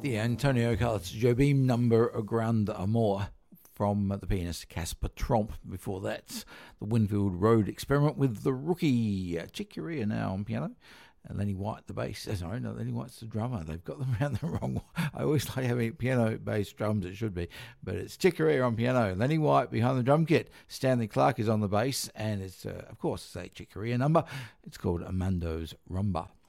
The Antonio Carlos Jobim number Grand Amor from the pianist Casper Tromp. Before that, the Winfield Road Experiment with the rookie Chick Corea now on piano. And Lenny White, the bass. Sorry, no, Lenny White's the drummer. They've got them around the wrong way. I always like having piano, bass, drums, it should be. But it's Chick Corea on piano, Lenny White behind the drum kit. Stanley Clarke is on the bass. And it's, of course, a Chick Corea number. It's called Amando's Rumba.